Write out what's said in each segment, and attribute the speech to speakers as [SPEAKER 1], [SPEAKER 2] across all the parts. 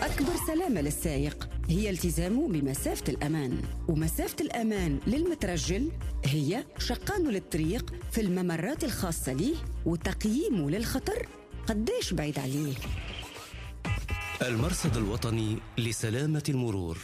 [SPEAKER 1] أكبر سلامة للسائق هي التزامه بمسافة الأمان، ومسافة الأمان للمترجل هي شقانه للطريق في الممرات الخاصة ليه وتقييمه للخطر قديش بعيد عليه.
[SPEAKER 2] المرصد الوطني لسلامة المرور.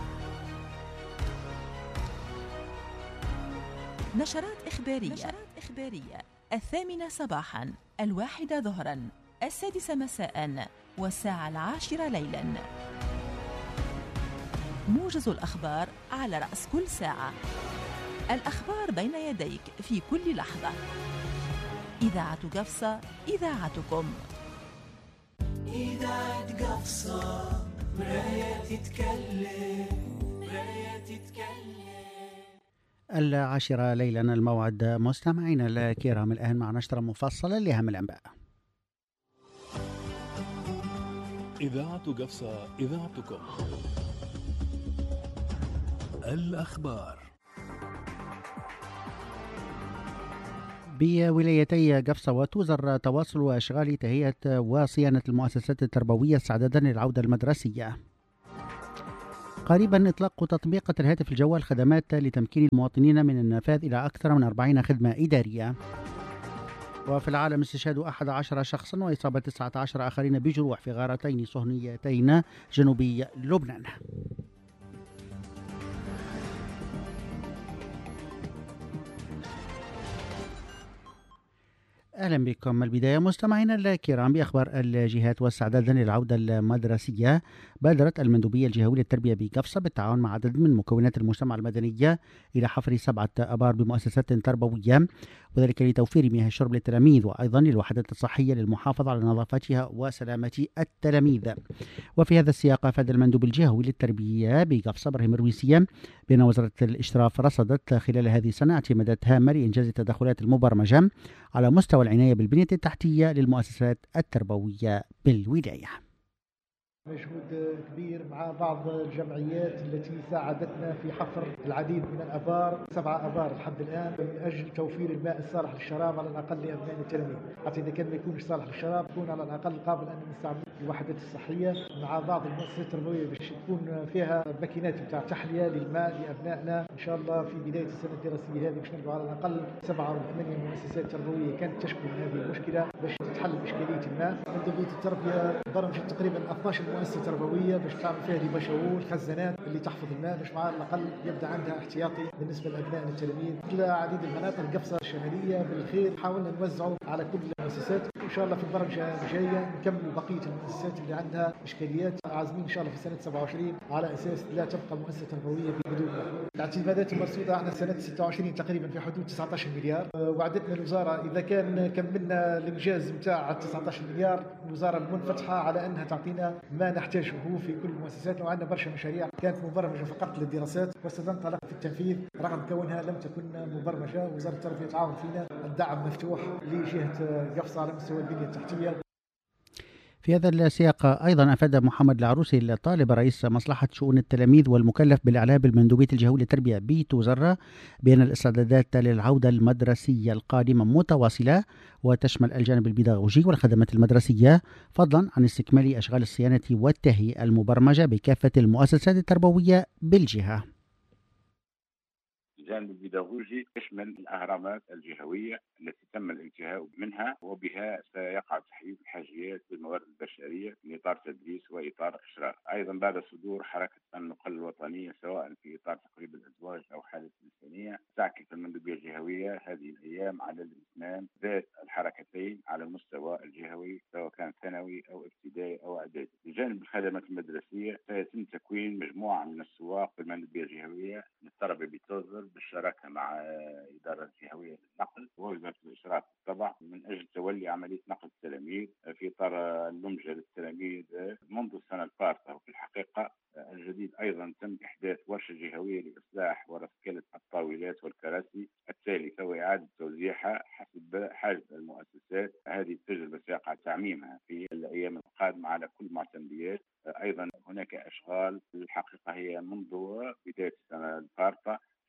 [SPEAKER 3] نشرات إخبارية 8 صباحا، 1 ظهرا، 6 مساء، والساعة 10 ليلا. موجز الأخبار على رأس كل ساعة. الأخبار بين يديك في كل لحظة. إذاعة قفصة، إذاعتكم.
[SPEAKER 4] إذاعة قفصة، مراية تتكلم.
[SPEAKER 5] 10 ليلا الموعد. مستمعينا الكرام، الآن مع نشرة مفصلة لأهم الأنباء.
[SPEAKER 6] إذاعة قفصة، إذاعتكم. الأخبار.
[SPEAKER 5] بولايتي قفصة وتوزر تواصل وإشغال تهيئة وصيانة المؤسسات التربوية استعدادا للعودة المدرسية. قريبا إطلاق تطبيق الهاتف الجوال خدمات لتمكين المواطنين من النفاذ إلى أكثر من 40 خدمة إدارية. وفي العالم استشهاد 11 شخصا وإصابة 19 آخرين بجروح في غارتين صهيونيتين جنوبي لبنان. أهلا بكم. البداية مستمعينا الكرام بأخبار الجهات واستعدادا للعودة المدرسية. بادرت المندوبية الجهوية للتربية بقفصة بالتعاون مع عدد من مكونات المجتمع المدني إلى حفر 7 آبار بمؤسسات تربوية، وذلك لتوفير مياه الشرب للتلاميذ وأيضا للوحدات الصحية للمحافظة على نظافتها وسلامة التلاميذ. وفي هذا السياق أفاد المندوب الجهوي للتربية بقفصة إبراهيم الرويسية بأن وزارة الإشراف رصدت خلال هذه السنة اعتمادات هامة لإنجاز التدخلات المبرمجة على مستوى العناية بالبنية التحتية للمؤسسات التربوية بالولاية.
[SPEAKER 7] مجهود كبير مع بعض الجمعيات التي ساعدتنا في حفر العديد من الآبار، 7 آبار لحد الآن، من أجل توفير الماء الصالح للشراب على الأقل لأبناء التلاميذ، حتى إذا كان ما يكونش صالح للشراب يكون على الأقل قابل أن نستعمل الوحدات الصحية مع بعض المؤسسات التربوية باش تكون فيها ماكينات بتاع تحلية للماء لأبنائنا. إن شاء الله في بداية السنة الدراسية هذه باش نلقوا على الأقل 7 أو 8 مؤسسات تربوية كانت تشكو من هذه المشكلة باش تتحل إشكالية الماء. مندوبية التربية برمجت تقريبا 12 مؤسسة تربوية باش تعمل فيها لي بشاور خزانات اللي تحفظ الماء باش على الأقل يبدأ عندها احتياطي بالنسبة لأبناء التلاميذ. في عديد المناطق قفصة الشمالية بالخير حاولنا نوزعه على كل المؤسسات. إن شاء الله في البرمجة الجاية نكمل بقية المؤسسات اللي عندها إشكاليات، عازمين إن شاء الله في سنة 27 على أساس لا تبقى مؤسسة تربوية بدون ماء. الاعتمادات المرصودة عندنا سنة 26 تقريبا في حدود 19 مليار. وعدتنا الوزارة إذا كان كملنا الإنجاز نتاع 19 مليار، الوزارة منفتحة على أنها تعطينا ما نحتاجه في كل المؤسسات. وعندنا برشا مشاريع كانت مبرمجة فقط للدراسات وستنطلق في التنفيذ رغم كونها لم تكن مبرمجة. وزارة التربية تعاون فينا، الدعم مفتوح لجهة قفصة على مستوى البنية التحتية.
[SPEAKER 5] في هذا السياق أيضا أفاد محمد العروسي الطالب رئيس مصلحة شؤون التلاميذ والمكلف بالإعلام بالمندوبية الجهوية للتربية بتوزر بأن الاستعدادات للعودة المدرسية القادمة متواصلة وتشمل الجانب البيداغوجي والخدمات المدرسية، فضلا عن استكمال أشغال الصيانة والتهيئة المبرمجة بكافة المؤسسات التربوية بالجهة.
[SPEAKER 8] الجانب البيداغوجي يشمل الأهرامات الجهوية التي تم الانتهاء منها، وبها سيقع تحديد الحاجيات بالموارد البشرية في إطار تدريس وإطار إشراف. أيضا بعد صدور حركة النقل الوطنية سواء في إطار تقريب الأزواج أو حالة الإنسانية، تعكس المندوبية الجهوية هذه الأيام على الإتمام ذات الحركتين على المستوى الجهوي سواء كان ثانوي أو ابتدائي أو إعدادي. بجانب الخدمات المدرسية سيتم تكوين مجموعة من السواق بالمندوبية الجهوية للتربية بتوزر بالشراكة مع إدارة الجهوية للنقل ووزارة الإشراف بالطبع من أجل تولي عملية نقل التلاميذ في إطار اللمجة للتلاميذ منذ السنة الفارطة. وفي الحقيقة الجديد أيضا تم إحداث ورشة جهوية لإصلاح ورسكلة الطاولات والكراسي الثالثة وإعادة توزيعها حسب حاجة المؤسسات. هذه التجربة سيقع تعميمها في الأيام القادمة على كل المعتمديات. أيضا هناك أشغال الحقيقة هي منذ بداية السنة الفارطة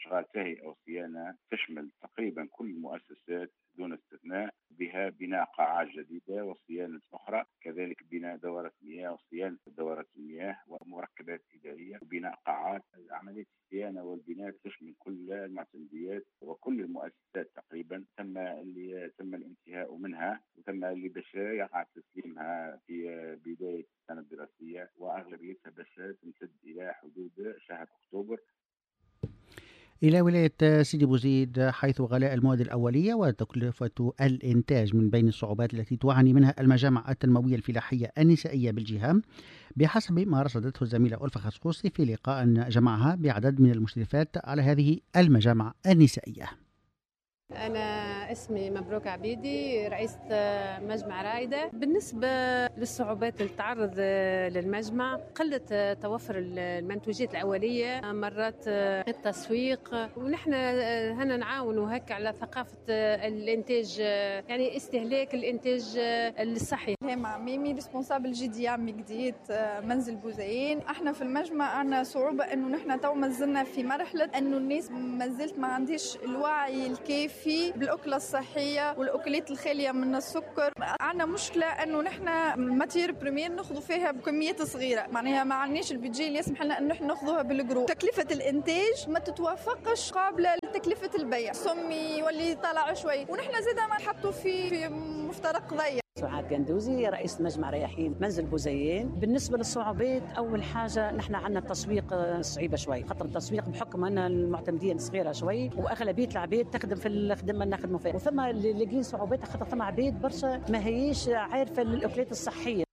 [SPEAKER 8] إشغال تهيئة وصيانة تشمل تقريبا كل المؤسسات دون استثناء، بها بناء قاعات جديدة وصيانة أخرى، كذلك بناء دورات مياه وصيانة دورات المياه ومركبات إدارية وبناء قاعات. عملية الصيانة والبناء تشمل كل المعتمديات وكل المؤسسات تقريبا، تم الانتهاء منها وتم اللي باش يقع تسليمها في بداية السنة الدراسية، وأغلبيتها باش تمتد إلى حدود شهر أكتوبر.
[SPEAKER 5] إلى ولاية سيدي بوزيد، حيث غلاء المواد الأولية وتكلفة الإنتاج من بين الصعوبات التي تعاني منها المجامع التنموية الفلاحية النسائية بالجهة، بحسب ما رصدته الزميلة ألفة خصخوصي في لقاء جمعها بعدد من المشرفات على هذه المجامع النسائية.
[SPEAKER 9] أنا اسمي مبروك عبيدي، رئيسة مجمع رائدة. بالنسبة للصعوبات اللي تعرض للمجمع، قلة توفر المنتوجات الأولية، مرات التسويق، ونحن هنا نعاون هكا على ثقافة الإنتاج، يعني استهلاك الإنتاج الصحي.
[SPEAKER 10] مع ميمي ريسبونسابل جديد جديد منزل بوزين. احنا في المجمع عنا صعوبة انه نحن تو مازلنا في مرحلة انه الناس مازلت ما عنديش الوعي الكافي بالأكلة الصحية والأكلات الخالية من السكر. عنا مشكلة انه نحن الماتير بريمير ناخذ فيها بكميات صغيرة، معناها ما عندناش البيجي اللي يسمح لنا انه نحن ناخذوها بالجرو. تكلفة الانتاج ما تتوافقش قابلة لتكلفة البيع، سمي يولي طالع شوي، ونحن زيدا ما نحطوا في مفترق ضيق.
[SPEAKER 11] سعاد قندوزي، رئيس مجمع رياحين منزل بوزيين. بالنسبة للصعوبات، أول حاجة نحن عندنا التسويق صعيبة شوي، خاطر التسويق بحكم أن المعتمدين صغيرة شوي وأغلبية العبيد تخدم في الخدمة اللي نخدموا فيها، وثم اللي لاقين صعوبات خاطر ثم عبيد برشا ما هيش عارفة الأكلات الصحية.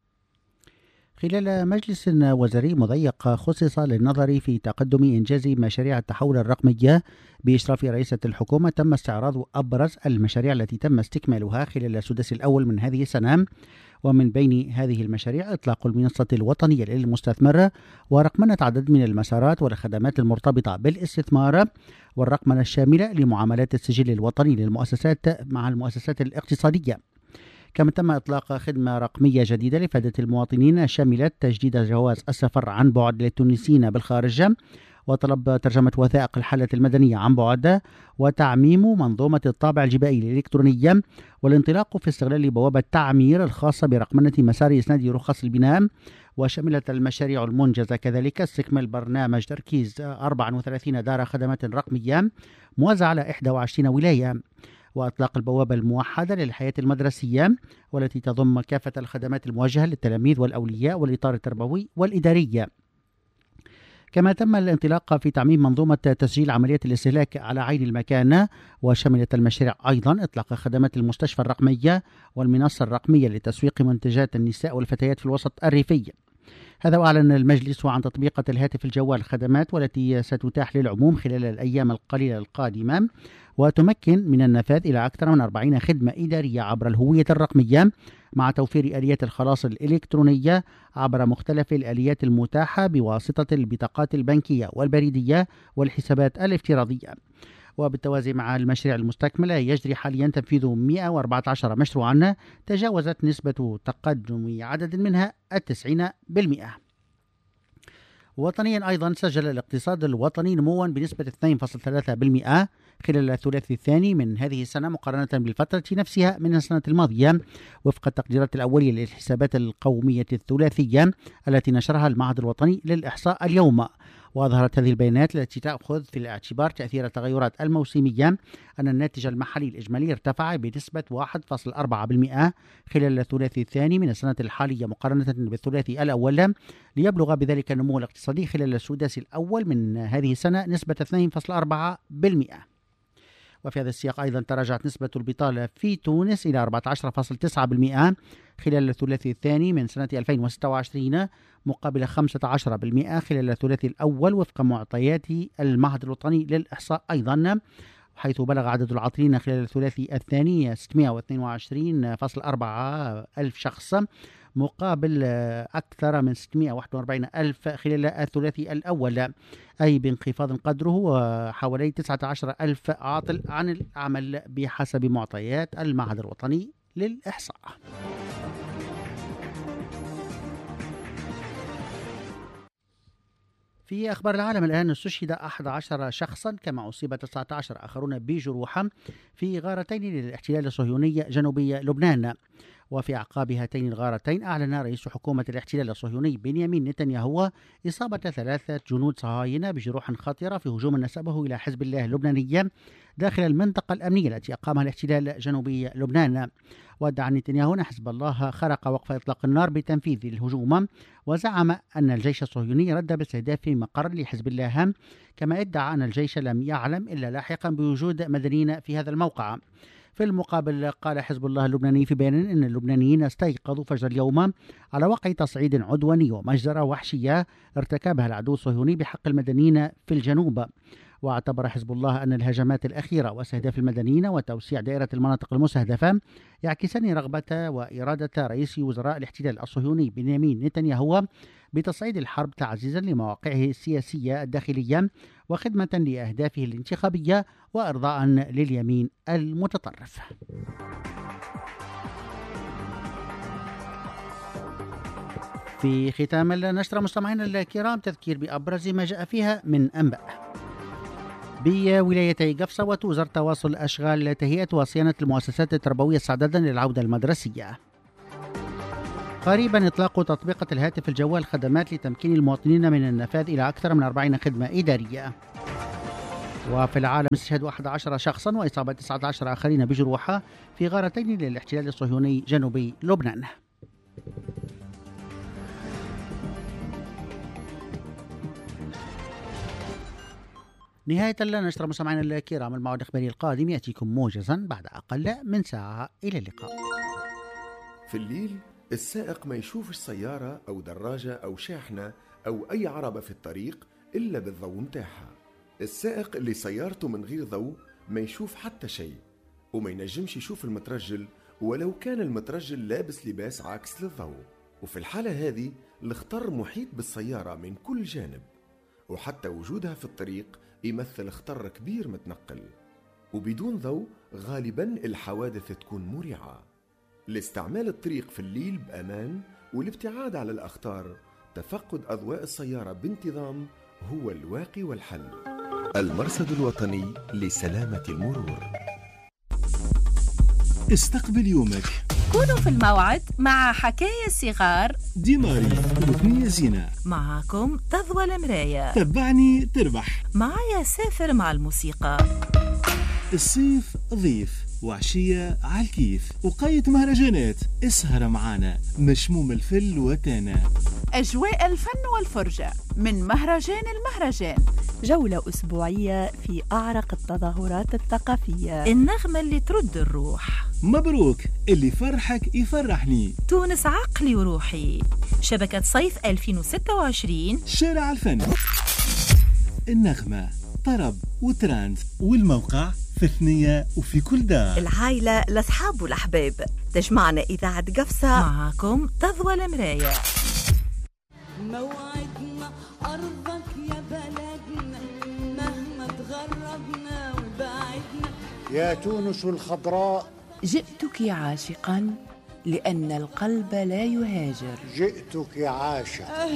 [SPEAKER 5] خلال مجلس وزاري مضيق خصص للنظر في تقدم إنجاز مشاريع التحول الرقمي بإشراف رئيسة الحكومة، تم استعراض أبرز المشاريع التي تم استكمالها خلال السدس الأول من هذه السنة، ومن بين هذه المشاريع إطلاق المنصة الوطنية للمستثمر، ورقمنة عدد من المسارات والخدمات المرتبطة بالاستثمار، والرقمنة الشاملة لمعاملات السجل الوطني للمؤسسات مع المؤسسات الاقتصادية. كما تم إطلاق خدمة رقمية جديدة لفائدة المواطنين شملت تجديد جواز السفر عن بعد للتونسيين بالخارج، وطلب ترجمة وثائق الحالة المدنية عن بعد، وتعميم منظومة الطابع الجبائي الإلكترونية، والانطلاق في استغلال بوابة تعمير الخاصة برقمنة مسار إسناد رخص البناء. وشملت المشاريع المنجزة كذلك استكمال برنامج تركيز 34 دار خدمات رقمية موزعة على 21 ولاية، وإطلاق البوابة الموحدة للحياة المدرسية والتي تضم كافة الخدمات الموجهة للتلاميذ والأولياء والإطار التربوي والإداري. كما تم الانطلاق في تعميم منظومة تسجيل عملية الاستهلاك على عين المكان، وشملت المشاريع أيضا إطلاق خدمات المستشفى الرقمية والمنصة الرقمية لتسويق منتجات النساء والفتيات في الوسط الريفي. هذا وأعلن المجلس عن تطبيقة الهاتف الجوال الخدمات والتي ستتاح للعموم خلال الأيام القليلة القادمة، وتمكن من النفاذ إلى أكثر من 40 خدمة إدارية عبر الهوية الرقمية، مع توفير آليات الخلاص الإلكترونية عبر مختلف الآليات المتاحة بواسطة البطاقات البنكية والبريدية والحسابات الافتراضية. وبالتوازي مع المشاريع المستكملة، يجري حاليا تنفيذ 114 مشروعا تجاوزت نسبة تقدم عدد منها 90%. وطنيا أيضا سجل الاقتصاد الوطني نموا بنسبة 2.3% خلال الثلاثي الثاني من هذه السنة مقارنة بالفترة نفسها من السنة الماضية، وفق التقديرات الأولية للحسابات القومية الثلاثية التي نشرها المعهد الوطني للإحصاء اليوم. وأظهرت هذه البيانات التي تأخذ في الاعتبار تأثير التغيرات الموسمية أن الناتج المحلي الإجمالي ارتفع بنسبة 1.4% خلال الثلاثي الثاني من السنة الحالية مقارنة بالثلاثي الأول، ليبلغ بذلك النمو الاقتصادي خلال السداس الأول من هذه السنة نسبة 2.4%. وفي هذا السياق أيضا تراجعت نسبة البطالة في تونس إلى 14.9% خلال الثلاثي الثاني من سنة 2026 مقابل 15% خلال الثلاثي الأول وفق معطيات المعهد الوطني للإحصاء أيضا، حيث بلغ عدد العاطلين خلال الثلاثي الثاني 622.4 ألف شخص مقابل أكثر من 641 ألف خلال الثلاثي الأول، أي بانخفاض قدره حوالي 19 ألف عاطل عن العمل بحسب معطيات المعهد الوطني للإحصاء. في أخبار العالم الآن، استشهد 11 شخصا كما أصيب 19 آخرون بجروح في غارتين للاحتلال الصهيوني جنوبي لبنان. وفي أعقاب هاتين الغارتين أعلن رئيس حكومة الاحتلال الصهيوني بنيامين نتنياهو إصابة 3 جنود صهاينة بجروح خطيرة في هجوم نسبه إلى حزب الله اللبناني داخل المنطقة الأمنية التي أقامها الاحتلال جنوبي لبنان. وادعى نتنياهو أن حزب الله خرق وقف إطلاق النار بتنفيذ الهجوم، وزعم أن الجيش الصهيوني رد باستهداف مقر لحزب الله، كما ادعى أن الجيش لم يعلم إلا لاحقا بوجود مدنيين في هذا الموقع. في المقابل قال حزب الله اللبناني في بيان أن اللبنانيين استيقظوا فجر اليوم على وقع تصعيد عدواني ومجزرة وحشية ارتكبها العدو الصهيوني بحق المدنيين في الجنوب. واعتبر حزب الله أن الهجمات الأخيرة واستهداف المدنيين وتوسيع دائرة المناطق المستهدفة يعكسان رغبة وإرادة رئيس وزراء الاحتلال الصهيوني بنيامين نتنياهو بتصعيد الحرب تعزيزا لمواقعه السياسية الداخلية وخدمة لأهدافه الانتخابية وإرضاء لليمين المتطرف. في ختام النشرة مستمعينا الكرام تذكير بأبرز ما جاء فيها من أنباء. بولايتي قفصة وتوزر تواصل الأشغال تهيئة وصيانة المؤسسات التربوية استعدادا للعودة المدرسية. قريبا إطلاق تطبيقة الهاتف الجوال خدمات لتمكين المواطنين من النفاذ إلى أكثر من 40 خدمة إدارية. وفي العالم استشهاد 11 شخصا وإصابة 19 آخرين بجروح في غارتين للاحتلال الصهيوني جنوبي لبنان. نهاية النشرة مستمعينا الكرام، الموعد الإخباري القادم يأتيكم موجزا بعد أقل من ساعة. إلى اللقاء.
[SPEAKER 12] في الليل السائق ما يشوفش سيارة أو دراجة أو شاحنة أو أي عربة في الطريق إلا بالضوء متاعها. السائق اللي سيارته من غير ضوء ما يشوف حتى شيء، وما ينجمش يشوف المترجل ولو كان المترجل لابس لباس عاكس للضوء. وفي الحالة هذه الخطر محيط بالسيارة من كل جانب، وحتى وجودها في الطريق يمثل خطر كبير متنقل. وبدون ضوء غالبا الحوادث تكون مريعة. لاستعمال الطريق في الليل بأمان والابتعاد على الأخطار، تفقد أضواء السيارة بانتظام هو الواقي والحل. المرصد الوطني لسلامة المرور.
[SPEAKER 6] استقبل يومك.
[SPEAKER 3] كونوا في الموعد مع حكاية صغار
[SPEAKER 6] ديماري وثنية زينة.
[SPEAKER 3] معكم تضوى المراية.
[SPEAKER 6] تبعني تربح.
[SPEAKER 3] معايا سافر مع الموسيقى.
[SPEAKER 6] الصيف ضيف وعشية عالكيف وقاية مهرجانات. اسهر معانا مشموم الفل وتانا.
[SPEAKER 13] أجواء الفن والفرجة من مهرجان المهرجان.
[SPEAKER 14] جولة أسبوعية في أعرق التظاهرات الثقافية.
[SPEAKER 3] النغمة اللي ترد الروح.
[SPEAKER 6] مبروك اللي فرحك يفرحني.
[SPEAKER 3] تونس عقلي وروحي. شبكة صيف 2026.
[SPEAKER 6] شارع الفن. النغمة طرب وتراند. والموقع في ثنية وفي كل دار.
[SPEAKER 14] العائلة لأصحاب والأحباب. تجمعنا إذاعة قفصة.
[SPEAKER 3] معكم تضوى المراية.
[SPEAKER 15] موعدنا أرضك يا بلدنا، مهما تغربنا وبعدنا.
[SPEAKER 16] يا تونس الخضراء،
[SPEAKER 13] جئتك عاشقا لأن القلب لا يهاجر.
[SPEAKER 16] جئتك عاشق.